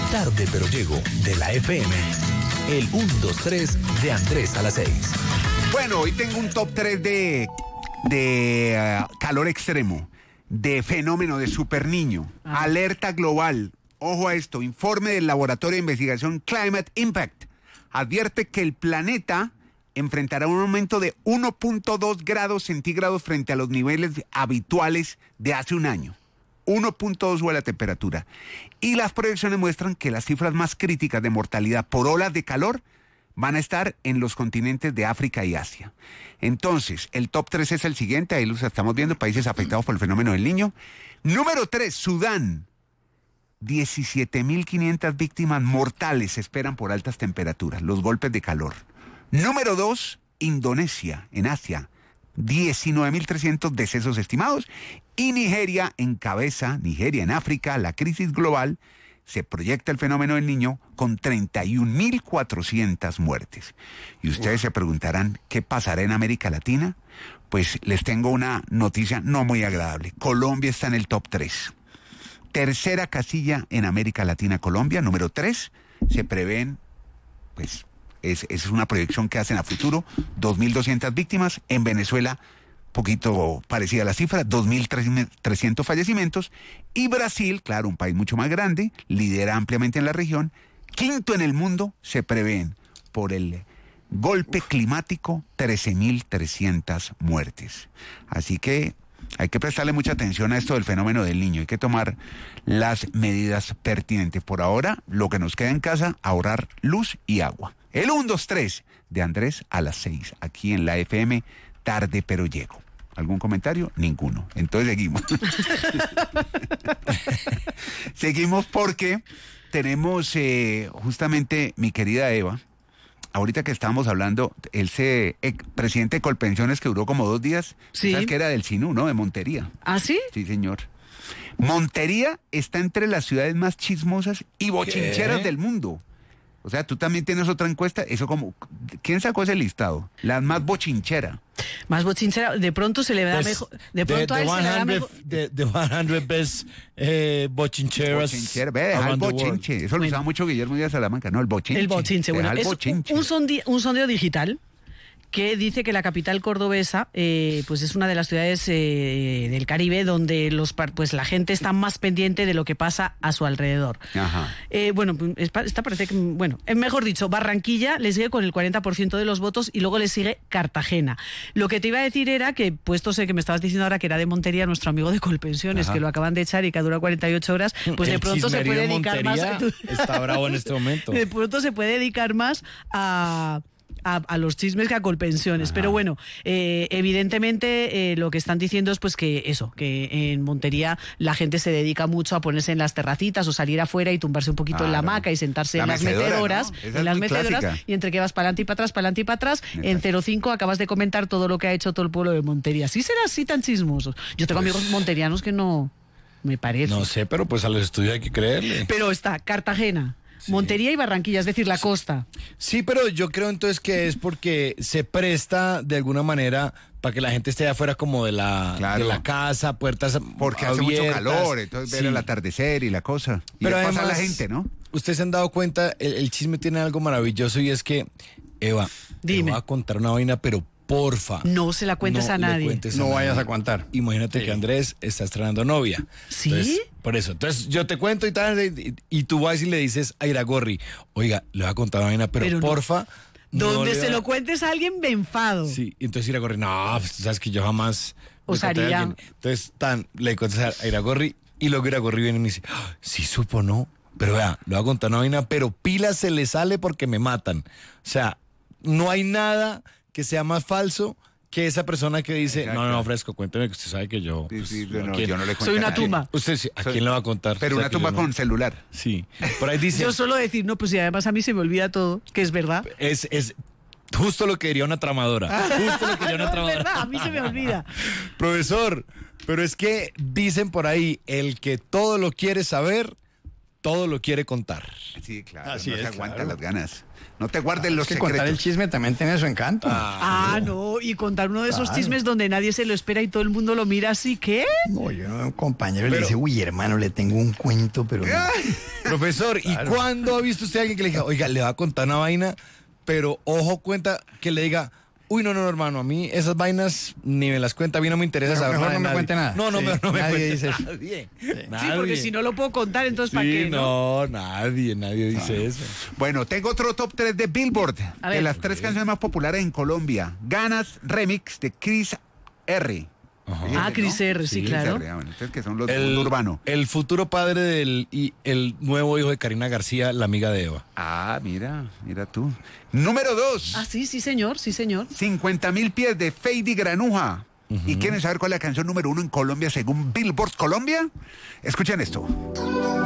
Tarde pero llego de la FM. El 1, 2, 3 de Andrés a las 6. Bueno, hoy tengo un top 3 de calor extremo, de fenómeno de superniño, alerta global. Ojo a esto, informe del Laboratorio de Investigación Climate Impact. Advierte que el planeta enfrentará un aumento de 1.2 grados centígrados frente a los niveles habituales de hace un año. 1.2 sube la temperatura. Y las proyecciones muestran que las cifras más críticas de mortalidad por olas de calor van a estar en los continentes de África y Asia. Entonces, el top 3 es el siguiente, ahí los estamos viendo, países afectados por el fenómeno del Niño. Número 3, Sudán. 17.500 víctimas mortales se esperan por altas temperaturas, los golpes de calor. Número 2, Indonesia, en Asia. 19.300 decesos estimados. Y Nigeria encabeza, Nigeria en África, la crisis global. Se proyecta el fenómeno del Niño con 31.400 muertes. Y ustedes se preguntarán, ¿qué pasará en América Latina? Pues les tengo una noticia no muy agradable. Colombia está en el top 3. Tercera casilla en América Latina, Colombia. Número 3, se prevén, pues, es una proyección que hacen a futuro, 2.200 víctimas. En Venezuela, poquito parecida a la cifra, 2.300 fallecimientos. Y Brasil, claro, un país mucho más grande, lidera ampliamente en la región. Quinto en el mundo, se prevén por el golpe climático 13.300 muertes. Así que hay que prestarle mucha atención a esto del fenómeno del Niño. Hay que tomar las medidas pertinentes. Por ahora, lo que nos queda en casa, ahorrar luz y agua. El 1, 2, 3 de Andrés a las 6, aquí en la FM, tarde pero llego. ¿Algún comentario? Ninguno. Entonces seguimos. Seguimos porque tenemos justamente mi querida Eva, ahorita que estábamos hablando, el presidente de Colpensiones que duró como 2 días, sí. ¿Sabes que era del Sinú, no? De Montería. ¿Ah, sí? Sí, señor. Montería está entre las ciudades más chismosas y bochincheras del mundo. O sea, tú también tienes otra encuesta, eso como, ¿quién sacó ese listado? La más bochinchera. Más bochinchera, de pronto se le da mejor, de pronto a él se le da mejor. The 100 best bochincheras. Bochinchera, ve, deja el bochinche, eso lo usaba mucho Guillermo Díaz Salamanca, ¿no? El bochinche. El bochinche, bueno, es un sondeo digital que dice que la capital cordobesa pues es una de las ciudades del Caribe donde pues la gente está más pendiente de lo que pasa a su alrededor. Ajá. Bueno, esta parece que, bueno, mejor dicho, Barranquilla le sigue con el 40% de los votos y luego le sigue Cartagena. Lo que te iba a decir era que, puesto sé que me estabas diciendo ahora que era de Montería, nuestro amigo de Colpensiones, que lo acaban de echar y que ha durado 48 horas, pues de pronto se puede dedicar más está bravo en este momento. De pronto se puede dedicar más a los chismes que a Colpensiones. Pero bueno, evidentemente lo que están diciendo es pues que eso, que en Montería la gente se dedica mucho a ponerse en las terracitas o salir afuera y tumbarse un poquito en la hamaca y sentarse en las mecedoras, ¿no? En las mecedoras, y entre que vas para adelante y para atrás, en 05 acabas de comentar todo lo que ha hecho todo el pueblo de Montería. ¿Sí será así tan chismoso? Yo tengo amigos monterianos que no me parece. No sé, pero pues a los estudios hay que creerle. Pero está Cartagena, sí, Montería y Barranquilla, es decir, la costa. Sí, pero yo creo entonces que es porque se presta de alguna manera para que la gente esté afuera como de la casa, puertas porque abiertas. Hace mucho calor, entonces ver el atardecer y la cosa. Y pero además, pasa a la gente, ¿no? Ustedes se han dado cuenta, el chisme tiene algo maravilloso y es que, Eva, dime, te voy a contar una vaina, pero porfa. No se la cuentes a nadie. No vayas a contar. Imagínate que Andrés está estrenando novia. ¿Sí? Entonces, por eso. Entonces yo te cuento y tal, y tú vas y le dices a Iragorri, oiga, le voy a contar una vaina, pero porfa. Donde se lo cuentes a alguien, me enfado. Sí, y entonces Iragorri, no, pues tú sabes que yo jamás osaría. Entonces le cuentas a Iragorri y luego Iragorri viene y me dice, sí supo, ¿no? Pero vea, le voy a contar una vaina, pero pila se le sale porque me matan. O sea, no hay nada que sea más falso que esa persona que dice, exacto, no, fresco, cuénteme que usted sabe que yo... Pues, sí, yo no le cuento. Soy una tumba. Usted, ¿a quién le va a contar? Pero una tumba con celular. Sí, por ahí dice... Yo solo decir, no, pues y además a mí se me olvida todo, que es verdad. Es justo lo que diría una tramadora. Justo lo que diría una tramadora. Es verdad, a mí se me olvida. Profesor, pero es que dicen por ahí, el que todo lo quiere saber, todo lo quiere contar. Sí, claro, Así no se es, aguantan claro. las ganas. No te guarden los Es que contar el secretos. chisme también tiene su encanto. No, y contar uno de esos Claro. chismes donde nadie se lo espera y todo el mundo lo mira así, ¿qué? No, yo a un compañero le dice, uy, hermano, le tengo un cuento, pero no. Profesor, ¿y cuándo ha visto usted a alguien que le diga, oiga, le va a contar una vaina, pero ojo, cuenta que le diga, uy, no, hermano, a mí esas vainas ni me las cuenta, a mí no me interesa Mejor saber no nada de me nadie. cuente nada. No, Sí, no me nadie cuente dice eso. nadie. Sí, porque si no lo puedo contar, entonces ¿para Sí, qué? nadie dice eso. Bueno, tengo otro top 3 de Billboard, A de ver. las 3 canciones más populares en Colombia. Ganas Remix de Chris R. Ah, Chris R, sí, claro. Chris R, bueno, entonces que son los del mundo urbano. El futuro padre y el nuevo hijo de Karina García, la amiga de Eva. Ah, mira tú. Número 2. Ah, sí, señor, sí, señor. 50.000 pies de Fady Granuja. ¿Y quieren saber cuál es la canción número 1 en Colombia según Billboard Colombia? Escuchen esto.